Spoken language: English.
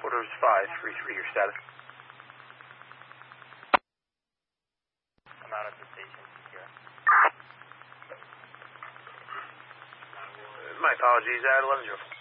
Quarters 533, your status. I'm out at the station here. My apologies, at 1104.